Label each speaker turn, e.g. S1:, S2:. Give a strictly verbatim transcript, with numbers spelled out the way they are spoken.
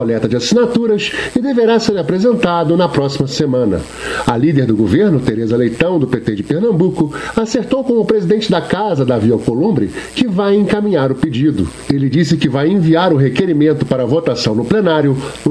S1: coleta de assinaturas e deverá ser apresentado na próxima semana. A líder do governo, Tereza Leitão, do P T de Pernambuco, acertou com o presidente da Casa, Davi Alcolumbre, que vai encaminhar o pedido. Ele disse que vai enviar o requerimento para votação no plenário